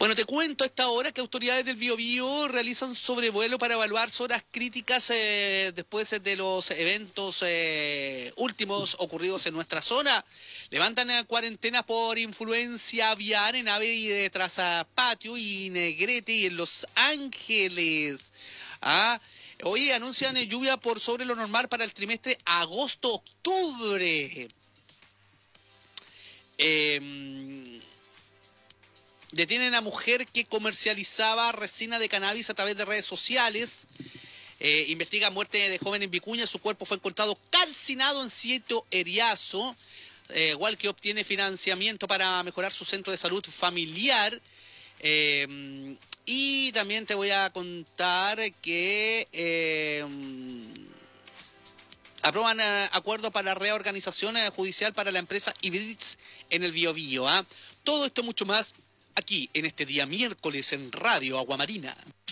Bueno, te cuento a esta hora que autoridades del Biobío realizan sobrevuelo para evaluar zonas críticas después de los eventos últimos ocurridos en nuestra zona. Levantan cuarentenas por influencia aviar en Ave y de Patio y Negrete y en Los Ángeles. Hoy anuncian lluvia por sobre lo normal para el trimestre agosto-octubre. Detienen a mujer que comercializaba resina de cannabis a través de redes sociales. Investiga muerte de joven en Vicuña. Su cuerpo fue encontrado calcinado en sitio Eriazo. Igual que obtiene financiamiento para mejorar su centro de salud familiar. Y también te voy a contar que aprueban acuerdo para la reorganización judicial para la empresa Ibritz en el Biobío. Todo esto mucho más aquí en este día miércoles en Radio Aguamarina.